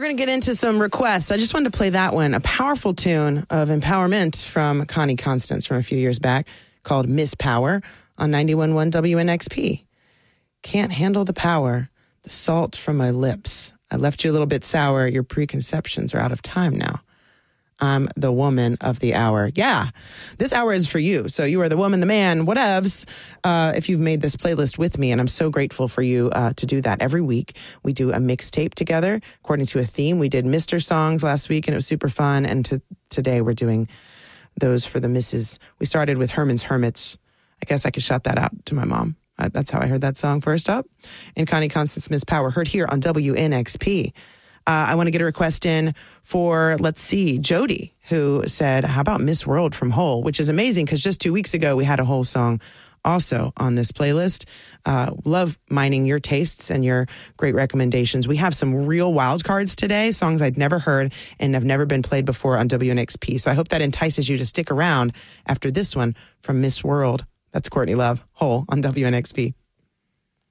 going to get into some requests. I just wanted to play that one, a powerful tune of empowerment from Connie Constance from a few years back called Miss Power on 91.1 WNXP. Can't handle the power, the salt from my lips. I left you a little bit sour. Your preconceptions are out of time now. I'm the woman of the hour. Yeah, this hour is for you. So you are the woman, the man, whatevs, if you've made this playlist with me. And I'm so grateful for you to do that. Every week, we do a mixtape together according to a theme. We did Mr. songs last week, and it was super fun. And today, we're doing those for the misses. We started with Herman's Hermits. I guess I could shout that out to my mom. That's how I heard that song first up. And Connie Constance, Miss Power, heard here on WNXP. I want to get a request in for, let's see, Jody, who said, how about Miss World from Hole, which is amazing because just 2 weeks ago we had a Hole song also on this playlist. Love mining your tastes and your great recommendations. We have some real wild cards today, songs I'd never heard and have never been played before on WNXP. So I hope that entices you to stick around after this one from Miss World. That's Courtney Love, Hole on WNXP.